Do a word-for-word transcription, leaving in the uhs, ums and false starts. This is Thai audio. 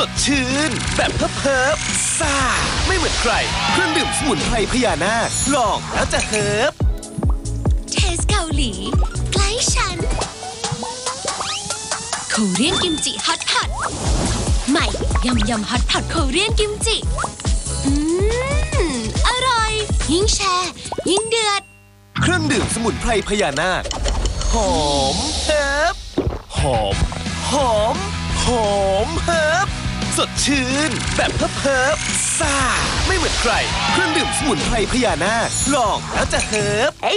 ดชื่นแบบเพิบเพิบซ่าไม่เหมือนใครเครื่องดื่มสมุนไพรพญานาคลองแล้วจะเฮิบเทสเกาหลีใกล้ฉันโคเรียนกิมจิฮอตพอตใหม่ยำยำฮอตพอตโคเรียนกิมจิอืมอร่อยยิ่งแชร์ยิ่งเดือดเครื่องดื่มสมุนไพรพญานาคหอมเฮิบหอมหอมหอมเฮิบสดชื่นแบบเพิบเพิบซ่าไม่เหมือนใครเครื่องดื่มสมุนไพรพญานาคลองแล้วจะเฮิบ